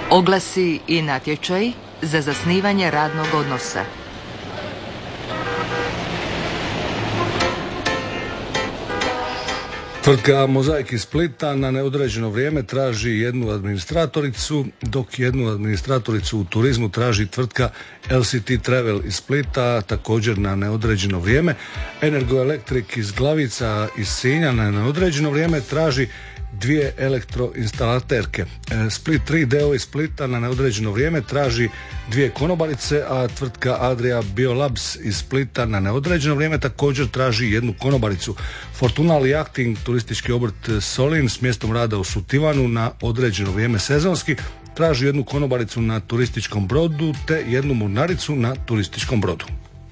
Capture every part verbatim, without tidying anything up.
Oglasi i natječaj za zasnivanje radnog odnosa. Tvrtka Mozaik iz Splita na neodređeno vrijeme traži jednu administratoricu, dok jednu administratoricu u turizmu traži tvrtka L C T Travel iz Splita, također na neodređeno vrijeme. Energoelektrik iz Glavica iz Sinja na neodređeno vrijeme traži dvije elektroinstalaterke. Split tri d o iz Splita na neodređeno vrijeme traži dvije konobarice, a tvrtka Adria Biolabs iz Splita na neodređeno vrijeme također traži jednu konobaricu. Fortunal Yachting, turistički obrt Solin s mjestom rada u Sutivanu na određeno vrijeme sezonski, traži jednu konobaricu na turističkom brodu te jednu mornaricu na turističkom brodu.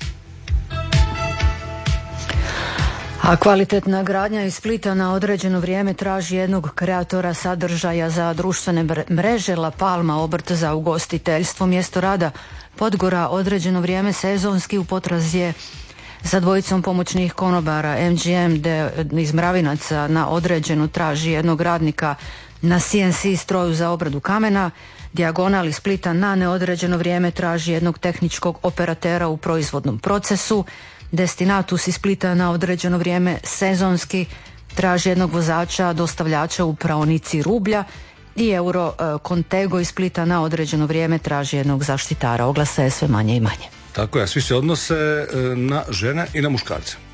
A kvalitetna gradnja iz Splita na određeno vrijeme traži jednog kreatora sadržaja za društvene mreže. La Palma, obrt za ugostiteljstvo, mjesto rada Podgora, određeno vrijeme sezonski, u potrazi je za dvojicom pomoćnih konobara. M G M iz Mravinaca na određeno traži jednog radnika na C N C stroju za obradu kamena. Dijagonal iz Splita na neodređeno vrijeme traži jednog tehničkog operatera u proizvodnom procesu. Destinatus iz Splita na određeno vrijeme sezonski traži jednog vozača, dostavljača u praonici rublja. I Euro Contego iz Splita na određeno vrijeme traži jednog zaštitara. Oglasa je sve manje i manje. Tako je, svi se odnose na žene i na muškarce.